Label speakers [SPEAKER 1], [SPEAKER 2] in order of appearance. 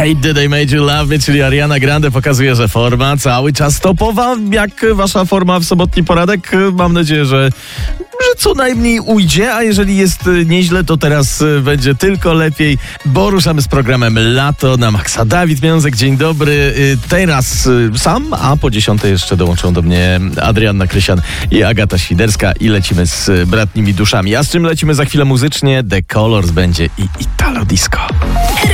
[SPEAKER 1] Hate That I Made You Love Me, czyli Ariana Grande pokazuje, że forma cały czas topowa. Jak wasza forma w sobotni poranek? Mam nadzieję, że co najmniej ujdzie, a jeżeli jest nieźle, to teraz będzie tylko lepiej, bo ruszamy z programem Lato na Maxa. Dawid Miązek, dzień dobry. Teraz sam, a po 10 jeszcze dołączą do mnie Adrianna Krysian i Agata Świderska i lecimy z bratnimi duszami. A z czym lecimy za chwilę muzycznie? The Colors będzie i Italo Disco.